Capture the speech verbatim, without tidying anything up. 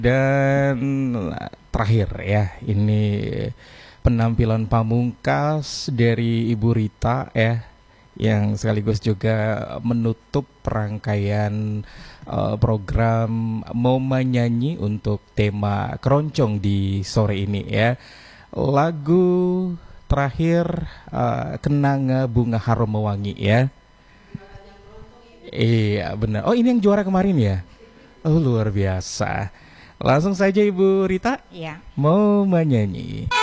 Dan terakhir ya, ini penampilan pamungkas dari Ibu Rita ya, yang sekaligus juga menutup rangkaian uh, program Moma Nyanyi untuk tema keroncong di sore ini ya. Lagu terakhir uh, Kenanga Bunga Harum Mewangi ya. Iya benar. Oh ini yang juara kemarin ya. Oh luar biasa. Langsung saja Ibu Rita, Iya. mau menyanyi.